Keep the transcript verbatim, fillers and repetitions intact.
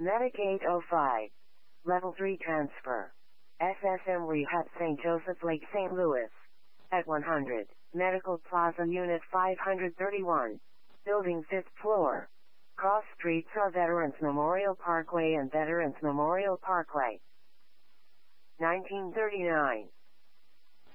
Medic eight oh five. Level three transfer. S S M Rehab Saint Joseph Lake Saint Louis. At one hundred. Medical Plaza Unit five thirty-one. Building fifth floor. Cross streets are Veterans Memorial Parkway and Veterans Memorial Parkway. nineteen thirty-nine.